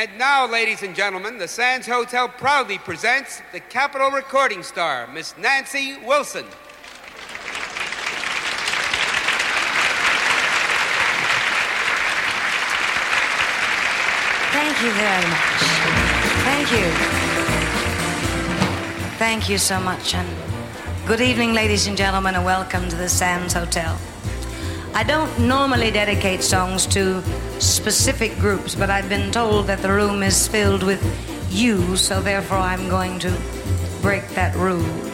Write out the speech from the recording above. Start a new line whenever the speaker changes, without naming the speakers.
And now, ladies and gentlemen, the Sands Hotel proudly presents the Capitol recording star, Miss Nancy Wilson.
Thank you very much. Thank you. Thank you so much. And good evening, ladies and gentlemen, and welcome to the Sands Hotel. I don't normally dedicate songs to specific groups, but I've been told that the room is filled with you, so therefore I'm going to break that rule.